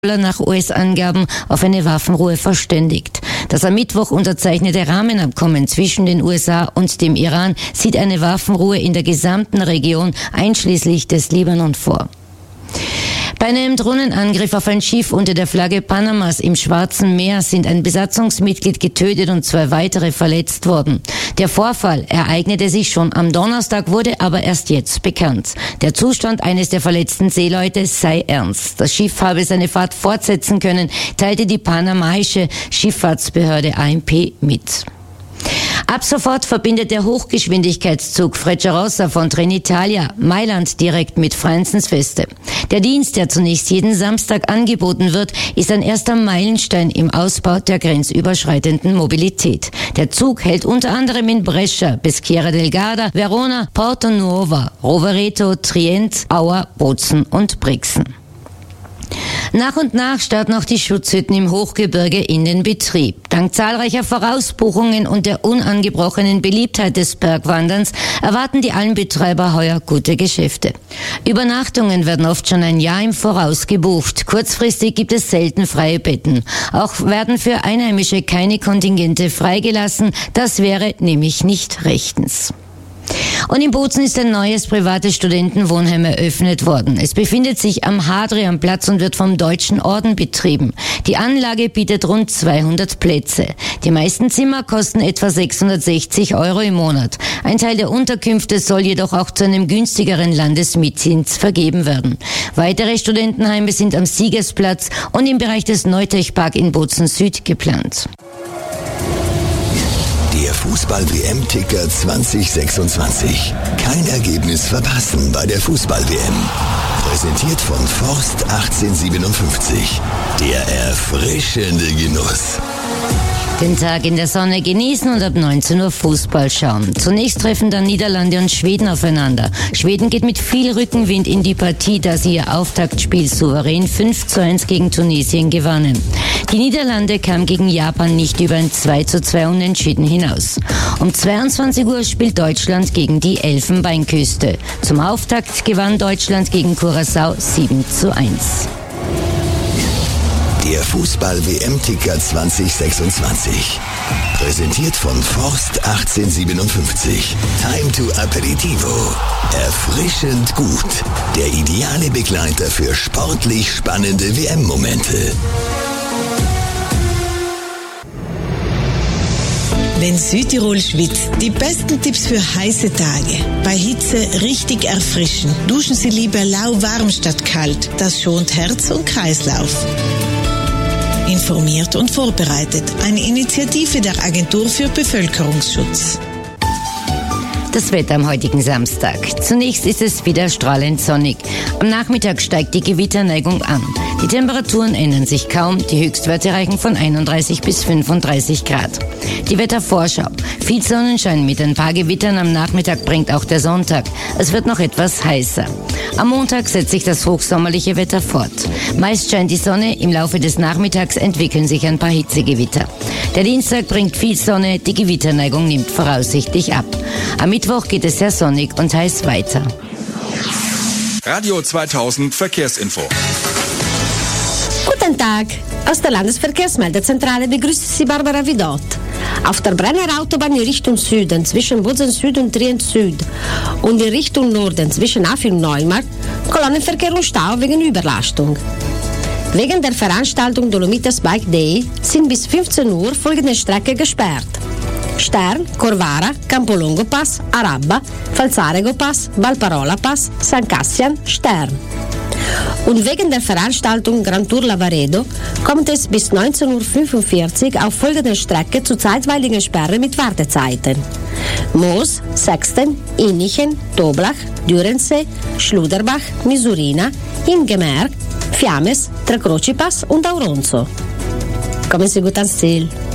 nach US-Angaben auf eine Waffenruhe verständigt. Das am Mittwoch unterzeichnete Rahmenabkommen zwischen den USA und dem Iran sieht eine Waffenruhe in der gesamten Region einschließlich des Libanon vor. Bei einem Drohnenangriff auf ein Schiff unter der Flagge Panamas im Schwarzen Meer sind ein Besatzungsmitglied getötet und 2 weitere verletzt worden. Der Vorfall ereignete sich schon am Donnerstag, wurde aber erst jetzt bekannt. Der Zustand eines der verletzten Seeleute sei ernst. Das Schiff habe seine Fahrt fortsetzen können, teilte die panamaische Schifffahrtsbehörde ANP mit. Ab sofort verbindet der Hochgeschwindigkeitszug Frecciarossa von Trenitalia Mailand direkt mit Franzensfeste. Der Dienst, der zunächst jeden Samstag angeboten wird, ist ein erster Meilenstein im Ausbau der grenzüberschreitenden Mobilität. Der Zug hält unter anderem in Brescia, Peschiera del Garda, Verona, Porto Nuova, Rovereto, Trient, Auer, Bozen und Brixen. Nach und nach starten auch die Schutzhütten im Hochgebirge in den Betrieb. Dank zahlreicher Vorausbuchungen und der unangebrochenen Beliebtheit des Bergwanderns erwarten die Almbetreiber heuer gute Geschäfte. Übernachtungen werden oft schon ein Jahr im Voraus gebucht. Kurzfristig gibt es selten freie Betten. Auch werden für Einheimische keine Kontingente freigelassen. Das wäre nämlich nicht rechtens. Und in Bozen ist ein neues privates Studentenwohnheim eröffnet worden. Es befindet sich am Hadrianplatz und wird vom Deutschen Orden betrieben. Die Anlage bietet rund 200 Plätze. Die meisten Zimmer kosten etwa 660 € im Monat. Ein Teil der Unterkünfte soll jedoch auch zu einem günstigeren Landesmietzins vergeben werden. Weitere Studentenheime sind am Siegersplatz und im Bereich des Neutech-Park in Bozen Süd geplant. Der Fußball-WM-Ticker 2026. Kein Ergebnis verpassen bei der Fußball-WM. Präsentiert von Forst 1857. Der erfrischende Genuss. Den Tag in der Sonne genießen und ab 19 Uhr Fußball schauen. Zunächst treffen dann Niederlande und Schweden aufeinander. Schweden geht mit viel Rückenwind in die Partie, da sie ihr Auftaktspiel souverän 5:1 gegen Tunesien gewannen. Die Niederlande kamen gegen Japan nicht über ein 2:2 Unentschieden hinaus. Um 22 Uhr spielt Deutschland gegen die Elfenbeinküste. Zum Auftakt gewann Deutschland gegen Curaçao 7:1. Der Fußball-WM-Ticker 2026. Präsentiert von Forst 1857. Time to Aperitivo. Erfrischend gut. Der ideale Begleiter für sportlich spannende WM-Momente. Wenn Südtirol schwitzt, die besten Tipps für heiße Tage. Bei Hitze richtig erfrischen. Duschen Sie lieber lauwarm statt kalt. Das schont Herz und Kreislauf. Informiert und vorbereitet. Eine Initiative der Agentur für Bevölkerungsschutz. Das Wetter am heutigen Samstag. Zunächst ist es wieder strahlend sonnig. Am Nachmittag steigt die Gewitterneigung an. Die Temperaturen ändern sich kaum. Die Höchstwerte reichen von 31 bis 35 Grad. Die Wettervorschau. Viel Sonnenschein mit ein paar Gewittern am Nachmittag bringt auch der Sonntag. Es wird noch etwas heißer. Am Montag setzt sich das hochsommerliche Wetter fort. Meist scheint die Sonne, im Laufe des Nachmittags entwickeln sich ein paar Hitzegewitter. Der Dienstag bringt viel Sonne, die Gewitterneigung nimmt voraussichtlich ab. Am Mittwoch geht es sehr sonnig und heiß weiter. Radio 2000 Verkehrsinfo. Guten Tag. Aus der Landesverkehrsmeldezentrale begrüßt Sie Barbara Vidot. Auf der Brenner Autobahn in Richtung Süden zwischen Bozen Süd und Trient Süd und in Richtung Norden zwischen Afim und Neumarkt Kolonnenverkehr und Stau wegen Überlastung. Wegen der Veranstaltung Dolomitas Bike Day sind bis 15 Uhr folgende Strecke gesperrt: Stern, Corvara, Campolongo Pass, Arabba, Falzarego Pass, Valparola Pass, San Cassian, Stern. Und wegen der Veranstaltung Grand Tour Lavaredo kommt es bis 19:45 Uhr auf folgende Strecke zu zeitweiligen Sperren mit Wartezeiten: Moos, Sexten, Innichen, Toblach, Dürensee, Schluderbach, Misurina, Ingemerk, Fiames, Tre Croci Pass und Auronzo. Kommen Sie gut ans Ziel.